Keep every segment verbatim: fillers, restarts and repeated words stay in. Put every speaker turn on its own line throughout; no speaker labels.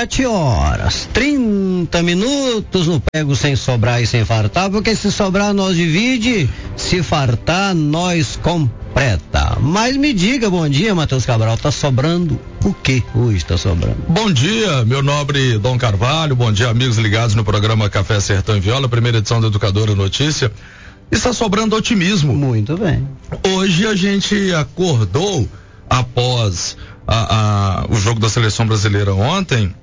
Sete horas, trinta minutos no Pego Sem Sobrar e Sem Fartar, porque se sobrar nós divide, se fartar nós completa. Mas me diga, bom dia, Matheus Cabral, tá sobrando o que hoje tá sobrando?
Bom dia, meu nobre Dom Carvalho, bom dia, amigos ligados no programa Café Sertão e Viola, primeira edição da Educadora Notícia. Está sobrando otimismo.
Muito bem.
Hoje a gente acordou após a, a, o jogo da seleção brasileira ontem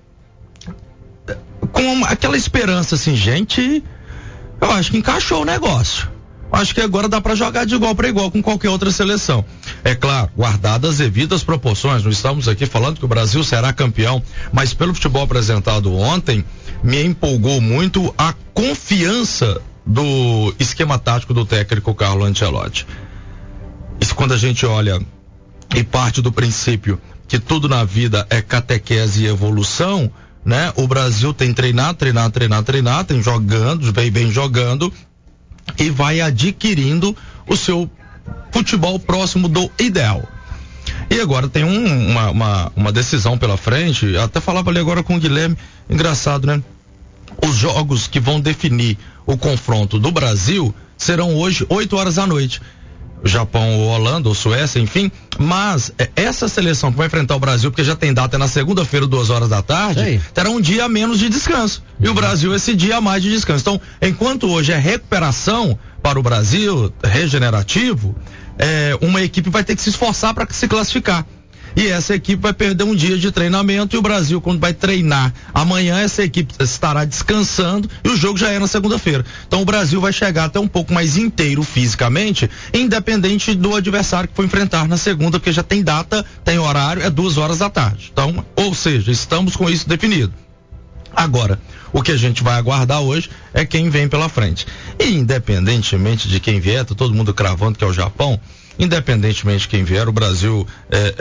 com aquela esperança assim, gente, eu acho que encaixou o negócio. Acho que agora dá para jogar de igual para igual com qualquer outra seleção. É claro, guardadas as devidas proporções, não estamos aqui falando que o Brasil será campeão, mas pelo futebol apresentado ontem, me empolgou muito a confiança do esquema tático do técnico Carlo Ancelotti. Isso quando a gente olha e parte do princípio que tudo na vida é catequese e evolução, né? O Brasil tem treinado, treinado, treinado, treinado, tem jogando, vem bem jogando e vai adquirindo o seu futebol próximo do ideal. E agora tem um, uma, uma, uma decisão pela frente, até falava ali agora com o Guilherme, engraçado, né? Os jogos que vão definir o confronto do Brasil serão hoje, oito horas da noite. O Japão ou Holanda ou Suécia, enfim, mas essa seleção que vai enfrentar o Brasil, porque já tem data na segunda-feira, duas horas da tarde, Sei. terá um dia a menos de descanso. Uhum. E o Brasil esse dia a mais de descanso. Então, enquanto hoje é recuperação para o Brasil, regenerativo, é, uma equipe vai ter que se esforçar para se classificar. E essa equipe vai perder um dia de treinamento e o Brasil, quando vai treinar amanhã, essa equipe estará descansando e o jogo já é na segunda-feira. Então o Brasil vai chegar até um pouco mais inteiro fisicamente, independente do adversário que for enfrentar na segunda, porque já tem data, tem horário, é duas horas da tarde. Então, ou seja, estamos com isso definido. Agora, o que a gente vai aguardar hoje é quem vem pela frente. E independentemente de quem vier, tá todo mundo cravando que é o Japão, independentemente de quem vier, o Brasil é,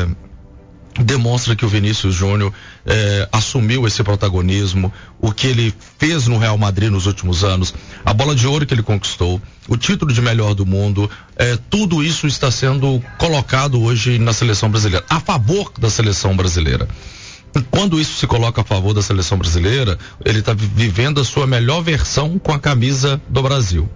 é, demonstra que o Vinícius Júnior é, assumiu esse protagonismo, o que ele fez no Real Madrid nos últimos anos, a bola de ouro que ele conquistou, o título de melhor do mundo, é, tudo isso está sendo colocado hoje na seleção brasileira, a favor da seleção brasileira. E quando isso se coloca a favor da seleção brasileira, ele está vivendo a sua melhor versão com a camisa do Brasil.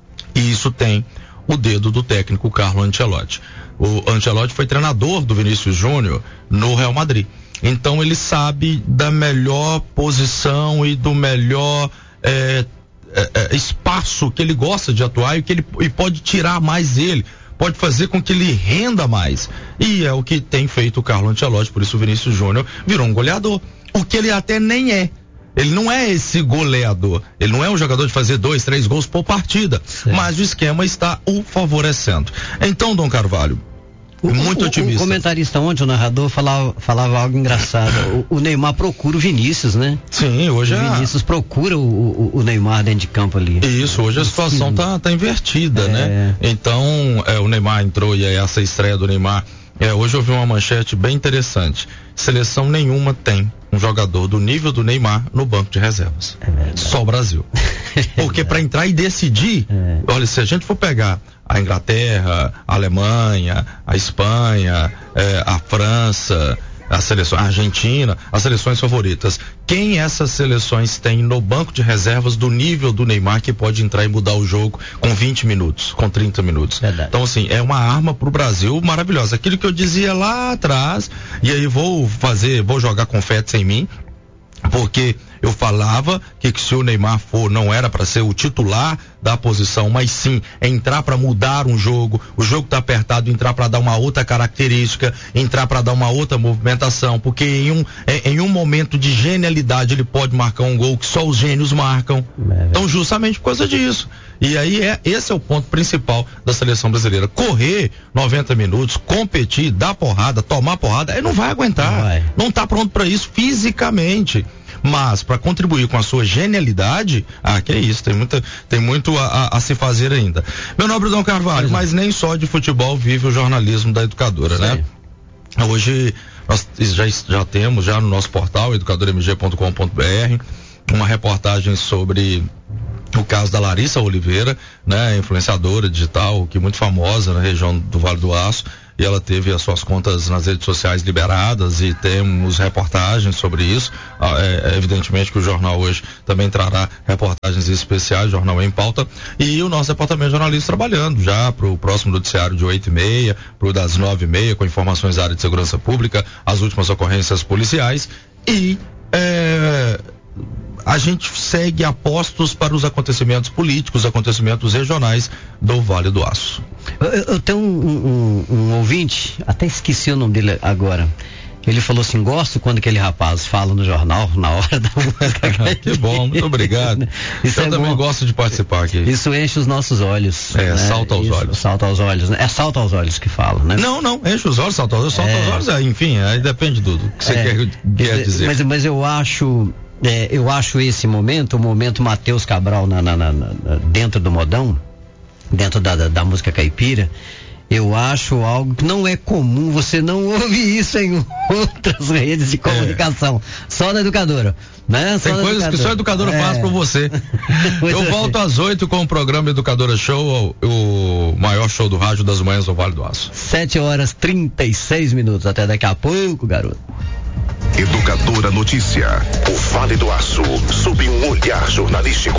E isso tem o dedo do técnico Carlo Ancelotti. O Ancelotti foi treinador do Vinícius Júnior no Real Madrid. Então ele sabe da melhor posição e do melhor é, é, é, espaço que ele gosta de atuar e que ele e pode tirar mais dele, pode fazer com que ele renda mais. E é o que tem feito o Carlo Ancelotti, por isso o Vinícius Júnior virou um goleador. O que ele até nem é. Ele não é esse goleador, ele não é um jogador de fazer dois, três gols por partida, certo. Mas o esquema está o favorecendo. Então, Dom Carvalho,
o,
muito
o,
otimista.
O comentarista ontem, o narrador, falava, falava algo engraçado. O, o Neymar procura o Vinícius, né?
Sim, hoje
o Vinícius procura o, o, o Neymar dentro de campo ali.
Isso, hoje a situação tá, tá invertida,
é.
né? Então, é, o Neymar entrou e essa estreia do Neymar, é, hoje eu vi uma manchete bem interessante. Seleção nenhuma tem um jogador do nível do Neymar no banco de reservas. É Só o Brasil. Porque para entrar e decidir, é. olha, se a gente for pegar a Inglaterra, a Alemanha, a Espanha, é, a França, a seleção a Argentina, as seleções favoritas, quem essas seleções têm no banco de reservas do nível do Neymar que pode entrar e mudar o jogo com vinte minutos, com trinta minutos.
Verdade.
Então assim, é uma arma pro Brasil maravilhosa. Aquilo que eu dizia lá atrás, e aí vou fazer, vou jogar confetes em mim, porque eu falava que, que se o Neymar for, não era para ser o titular da posição, mas sim entrar para mudar um jogo, o jogo tá apertado, entrar para dar uma outra característica, entrar para dar uma outra movimentação, porque em um, em um momento de genialidade ele pode marcar um gol que só os gênios marcam. É. Então justamente por causa disso. E aí é, esse é o ponto principal da seleção brasileira. Correr noventa minutos, competir, dar porrada, tomar porrada, aí não vai aguentar. Não, vai. Não tá pronto para isso fisicamente. Mas para contribuir com a sua genialidade, ah, que é isso, tem muita, tem muito a, a, a se fazer ainda. Meu nobre Dom Carvalho, é. mas nem só de futebol vive o jornalismo da Educadora, Sim. né? Hoje nós já, já temos já no nosso portal educadora m g ponto com ponto b r uma reportagem sobre o caso da Larissa Oliveira, né, influenciadora digital, que é muito famosa na região do Vale do Aço, e ela teve as suas contas nas redes sociais liberadas e temos reportagens sobre isso. Ah, é, evidentemente que o jornal hoje também trará reportagens especiais, Jornal em Pauta, e o nosso departamento de jornalistas trabalhando já para o próximo noticiário de oito e meia, para o das nove e meia, com informações da área de segurança pública, as últimas ocorrências policiais e é, a gente segue apostos para os acontecimentos políticos, acontecimentos regionais do Vale do Aço.
Eu, eu tenho um, um, um ouvinte, até esqueci o nome dele agora. Ele falou assim: gosto quando aquele rapaz fala no jornal na hora da música.
Que bom, muito obrigado. Isso eu é também bom. Gosto de participar aqui.
Isso enche os nossos olhos.
É, né? salta aos
Isso,
olhos.
Salta aos olhos, né? É salta aos olhos que fala, né?
Não, não, enche os olhos, salta aos olhos, salta é... aos olhos, é, enfim, aí depende do, do que você é, quer, quer dizer.
Mas, mas eu acho, é, eu acho esse momento, o momento Matheus Cabral na, na, na, na, dentro do modão, dentro da, da, da música caipira, eu acho algo que não é comum, você não ouve isso em outras redes de comunicação, é. Só da educadora, né? Só
Tem coisas educadora. Que só a educadora é. Faz pra você. Eu volto às oito com o programa Educadora Show, o maior show do rádio das manhãs do Vale do Aço.
sete horas e trinta e seis minutos, até daqui a pouco, garoto.
Educadora Notícia, o Vale do Aço, sob um olhar jornalístico.